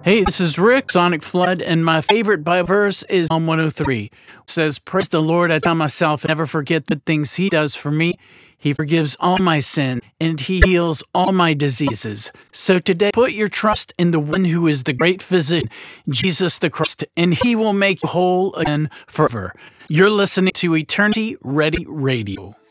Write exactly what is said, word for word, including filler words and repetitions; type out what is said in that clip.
Hey, this is Rick, Sonic Flood, and my favorite Bible verse is Psalm one oh three. It says, "Praise the Lord, I tell myself, never forget the things He does for me. He forgives all my sin, and He heals all my diseases." So today, put your trust in the one who is the great physician, Jesus the Christ, and He will make you whole again forever. You're listening to Eternity Ready Radio.